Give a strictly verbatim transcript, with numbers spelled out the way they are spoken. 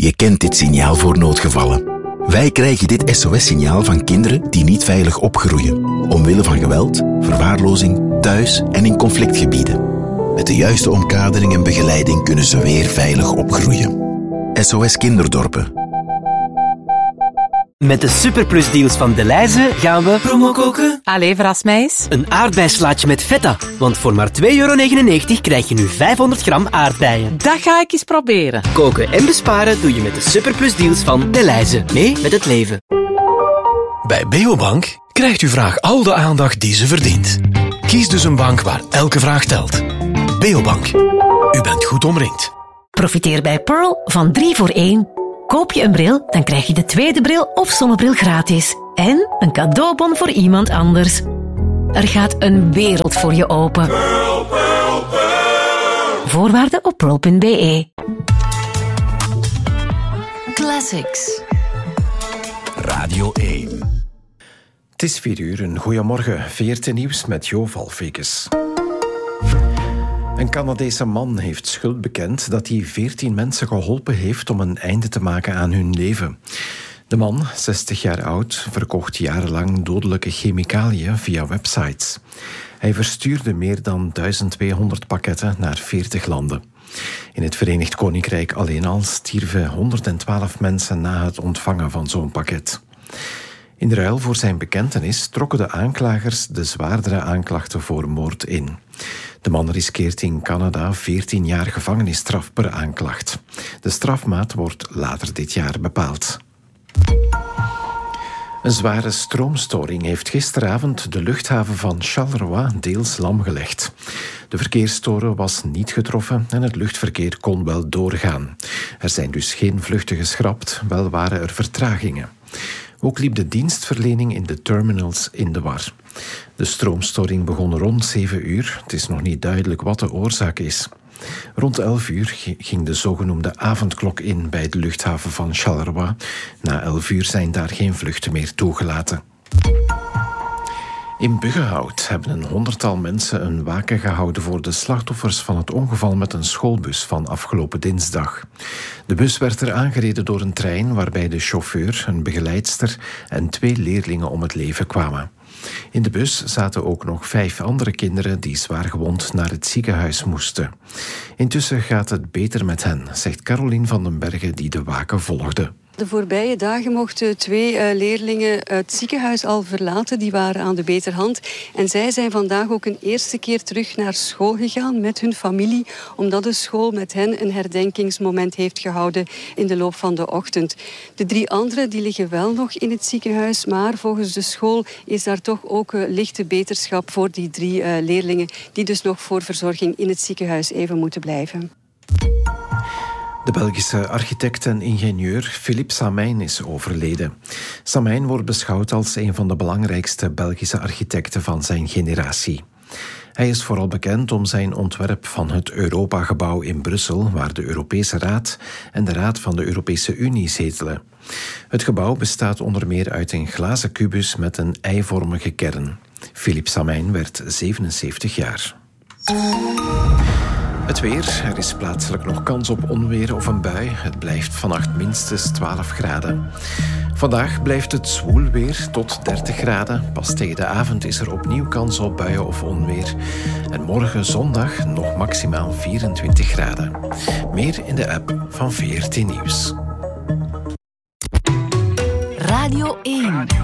Je kent dit signaal voor noodgevallen. Wij krijgen dit S O S-signaal van kinderen die niet veilig opgroeien, omwille van geweld, verwaarlozing, thuis en in conflictgebieden. Met de juiste omkadering en begeleiding kunnen ze weer veilig opgroeien. S O S Kinderdorpen. Met de superplusdeals van Delhaize gaan we promo koken. Allee, verras mij eens. Een aardbeislaatje met feta. Want voor maar twee euro negenennegentig krijg je nu vijfhonderd gram aardbeien. Dat ga ik eens proberen. Koken en besparen doe je met de superplusdeals van Delhaize. Mee met het leven. Bij Beobank krijgt uw vraag al de aandacht die ze verdient. Kies dus een bank waar elke vraag telt. Beobank. U bent goed omringd. Profiteer bij Pearl van drie voor één. Koop je een bril, dan krijg je de tweede bril of zonnebril gratis. En een cadeaubon voor iemand anders. Er gaat een wereld voor je open. Pearl, Pearl, Pearl. Voorwaarden op pearl punt b e. Classics. Radio één. Het is vier uur, een goeiemorgen. V R T Nieuws met Jo Valfekes. Een Canadese man heeft schuld bekend dat hij veertien mensen geholpen heeft om een einde te maken aan hun leven. De man, zestig jaar oud, verkocht jarenlang dodelijke chemicaliën via websites. Hij verstuurde meer dan duizend tweehonderd pakketten naar veertig landen. In het Verenigd Koninkrijk alleen al stierven honderdtwaalf mensen na het ontvangen van zo'n pakket. In ruil voor zijn bekentenis trokken de aanklagers de zwaardere aanklachten voor moord in. De man riskeert in Canada veertien jaar gevangenisstraf per aanklacht. De strafmaat wordt later dit jaar bepaald. Een zware stroomstoring heeft gisteravond de luchthaven van Charleroi deels lamgelegd. De verkeerstoren was niet getroffen en het luchtverkeer kon wel doorgaan. Er zijn dus geen vluchten geschrapt, wel waren er vertragingen. Ook liep de dienstverlening in de terminals in de war. De stroomstoring begon rond zeven uur. Het is nog niet duidelijk wat de oorzaak is. Rond elf uur ging de zogenoemde avondklok in bij de luchthaven van Charleroi. Na elf uur zijn daar geen vluchten meer toegelaten. In Buggenhout hebben een honderdtal mensen een waken gehouden voor de slachtoffers van het ongeval met een schoolbus van afgelopen dinsdag. De bus werd er aangereden door een trein waarbij de chauffeur, een begeleidster en twee leerlingen om het leven kwamen. In de bus zaten ook nog vijf andere kinderen die zwaargewond naar het ziekenhuis moesten. Intussen gaat het beter met hen, zegt Carolien van den Bergen die de waken volgde. De voorbije dagen mochten twee uh, leerlingen het ziekenhuis al verlaten. Die waren aan de beterhand. En zij zijn vandaag ook een eerste keer terug naar school gegaan met hun familie, omdat de school met hen een herdenkingsmoment heeft gehouden in de loop van de ochtend. De drie anderen die liggen wel nog in het ziekenhuis, maar volgens de school is daar toch ook uh, lichte beterschap voor die drie uh, leerlingen die dus nog voor verzorging in het ziekenhuis even moeten blijven. De Belgische architect en ingenieur Philippe Samijn is overleden. Samijn wordt beschouwd als een van de belangrijkste Belgische architecten van zijn generatie. Hij is vooral bekend om zijn ontwerp van het Europa-gebouw in Brussel, waar de Europese Raad en de Raad van de Europese Unie zetelen. Het gebouw bestaat onder meer uit een glazen kubus met een eivormige kern. Philippe Samijn werd zevenenzeventig jaar. Het weer. Er is plaatselijk nog kans op onweer of een bui. Het blijft vannacht minstens twaalf graden. Vandaag blijft het zwoel weer tot dertig graden. Pas tegen de avond is er opnieuw kans op buien of onweer. En morgen zondag nog maximaal vierentwintig graden. Meer in de app van V R T Nieuws. Radio één.